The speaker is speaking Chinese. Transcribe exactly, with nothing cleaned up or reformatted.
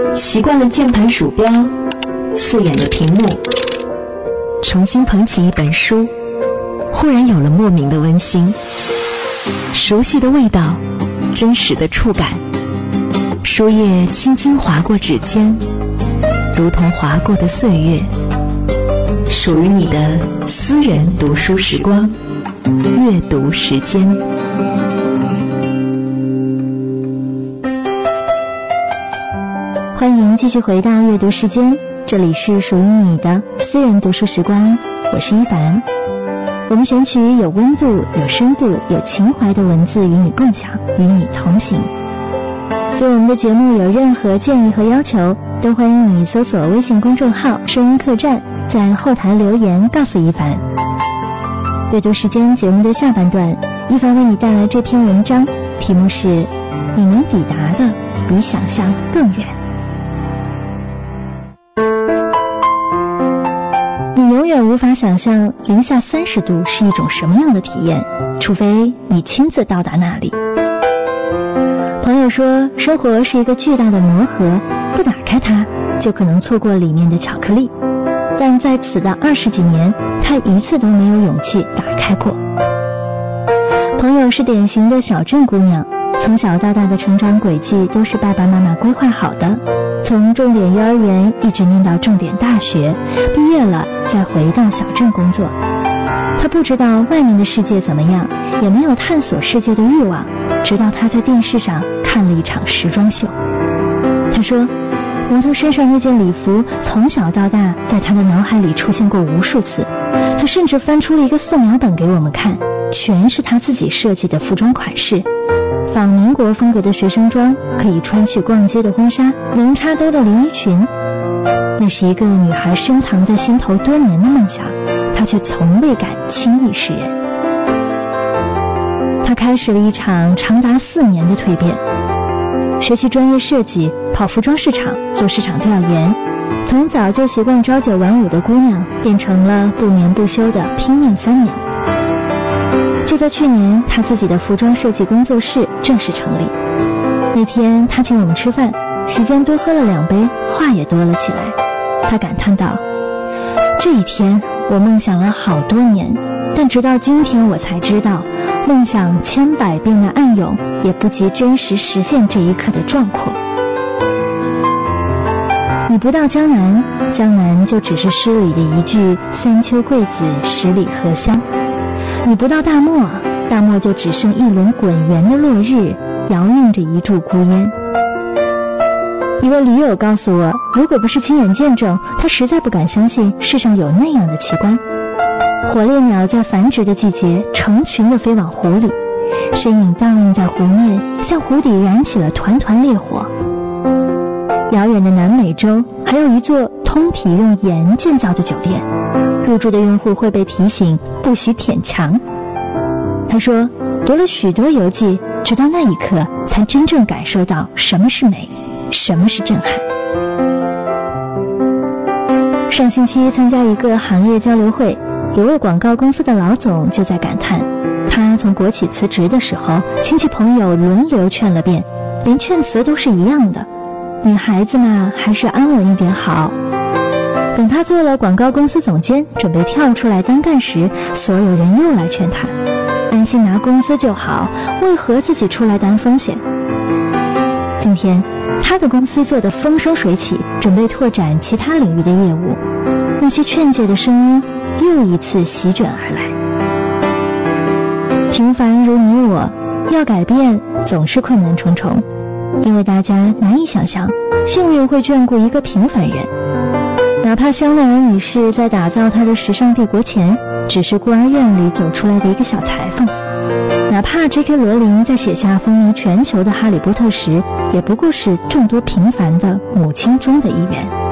习惯了键盘鼠标，刺眼的屏幕，重新捧起一本书，忽然有了莫名的温馨，熟悉的味道，真实的触感，书页轻轻划过指尖，如同划过的岁月，属于你的私人读书时光，阅读时间。 欢迎继续回到阅读时间，这里是属于你的私人读书时光，我是一凡。我们选取有温度、有深度、有情怀的文字与你共享，与你同行。对我们的节目有任何建议和要求，都欢迎你搜索微信公众号声音客栈，在后台留言告诉一凡。阅读时间节目的下半段，一凡为你带来这篇文章，题目是你能抵达的比想象更远。你永远无法想象零下三十度是一种什么样的体验，除非你亲自到达那里。朋友说，生活是一个巨大的魔盒，不打开它就可能错过里面的巧克力，但在此的二十几年，他一次都没有勇气打开过。朋友是典型的小镇姑娘，从小到大的成长轨迹都是爸爸妈妈规划好的，从重点幼儿园一直念到重点大学，毕业了再回到小镇工作。他不知道外面的世界怎么样，也没有探索世界的欲望，直到他在电视上看了一场时装秀。他说，模特身上那件礼服从小到大在他的脑海里出现过无数次，他甚至翻出了一个素描本给我们看，全是他自己设计的服装款式，仿民国风格的学生装，可以穿去逛街的婚纱，能插兜的连衣裙。那是一个女孩深藏在心头多年的梦想，她却从未敢轻易示人。她开始了一场长达四年的蜕变，学习专业设计，跑服装市场，做市场调研，从早就习惯朝九晚五的姑娘变成了不眠不休的拼命三娘。就在去年，她自己的服装设计工作室正式成立。那天她请我们吃饭，席间多喝了两杯，话也多了起来。她感叹道，这一天我梦想了好多年，但直到今天我才知道，梦想千百遍的暗涌也不及真实实现这一刻的壮阔。你不到江南，江南就只是诗里的一句三秋桂子，十里荷香。你不到大漠，大漠就只剩一轮滚圆的落日，摇映着一柱孤烟。一位驴友告诉我，如果不是亲眼见证，他实在不敢相信世上有那样的奇观。火烈鸟在繁殖的季节成群地飞往湖里，身影倒映在湖面，像湖底燃起了团团烈火。遥远的南美洲还有一座通体用盐建造的酒店，入住的用户会被提醒不许舔墙。他说，读了许多游记，直到那一刻才真正感受到什么是美，什么是震撼。上星期参加一个行业交流会，有位广告公司的老总就在感叹，他从国企辞职的时候，亲戚朋友轮流劝了遍，连劝词都是一样的，女孩子嘛，还是安稳一点好。等他做了广告公司总监，准备跳出来单干时，所有人又来劝他，安心拿工资就好，为何自己出来担风险？今天他的公司做得风生水起，准备拓展其他领域的业务，那些劝诫的声音又一次席卷而来。平凡如你我，要改变总是困难重重，因为大家难以想象幸运会眷顾一个平凡人。哪怕香奈儿女士在打造她的时尚帝国前，只是孤儿院里走出来的一个小裁缝，哪怕 J K 罗琳在写下风靡全球的哈利波特时，也不过是众多平凡的母亲中的一员。